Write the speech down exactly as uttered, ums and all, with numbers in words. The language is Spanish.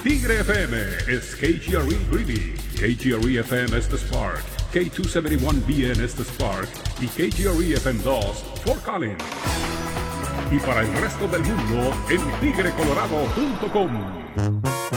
Tigre F M is K G R E Greeley, K G R E F M es The Spark, K doscientos setenta y uno B N es The Spark y K G R E F M dos Fort Collins. Y para el resto del mundo en tigre colorado punto com.